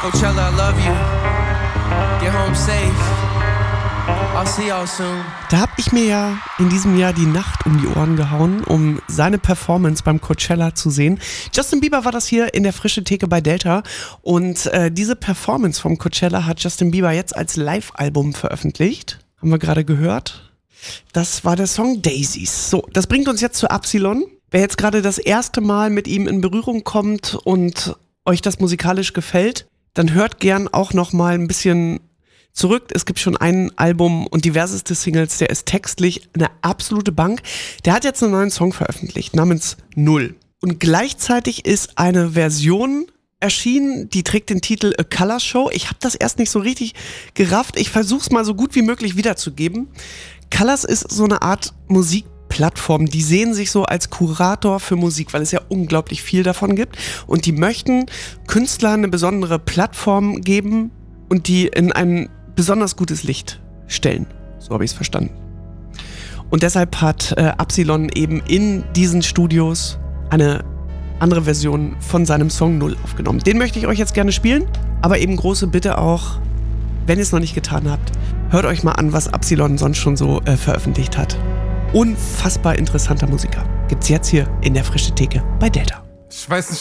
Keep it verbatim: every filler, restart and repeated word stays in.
Coachella, I love you. Get home safe. I'll see y'all soon. Da habe ich mir ja in diesem Jahr die Nacht um die Ohren gehauen, um seine Performance beim Coachella zu sehen. Justin Bieber war das hier in der Frische Theke bei Delta und äh, diese Performance vom Coachella hat Justin Bieber jetzt als Live-Album veröffentlicht. Haben wir gerade gehört. Das war der Song Daisies. So, das bringt uns jetzt zu Absilon. Wer jetzt gerade das erste Mal mit ihm in Berührung kommt und euch das musikalisch gefällt, dann hört gern auch noch mal ein bisschen zurück. Es gibt schon ein Album und diverseste Singles. Der ist textlich eine absolute Bank. Der hat jetzt einen neuen Song veröffentlicht namens Null. Und gleichzeitig ist eine Version erschienen, die trägt den Titel A Color Show. Ich habe das erst nicht so richtig gerafft. Ich versuche es mal so gut wie möglich wiederzugeben. Colors ist so eine Art Musikplattform. Die sehen sich so als Kurator für Musik, weil es ja unglaublich viel davon gibt. Und die möchten Künstlern eine besondere Plattform geben und die in ein besonders gutes Licht stellen. So habe ich es verstanden. Und deshalb hat äh, Absilon eben in diesen Studios eine andere Version von seinem Song Null aufgenommen. Den möchte ich euch jetzt gerne spielen, aber eben große Bitte auch, wenn ihr es noch nicht getan habt, hört euch mal an, was Absilon sonst schon so äh, veröffentlicht hat. Unfassbar interessanter Musiker. Gibt's jetzt hier in der Frische Theke bei Delta. Ich weiß nicht,